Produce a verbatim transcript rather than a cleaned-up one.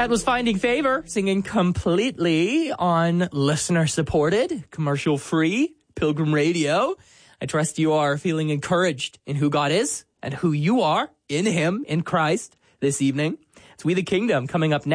That was Finding Favor, singing completely on listener-supported, commercial-free Pilgrim Radio. I trust you are feeling encouraged in who God is and who you are in Him, in Christ, this evening. It's We the Kingdom coming up next.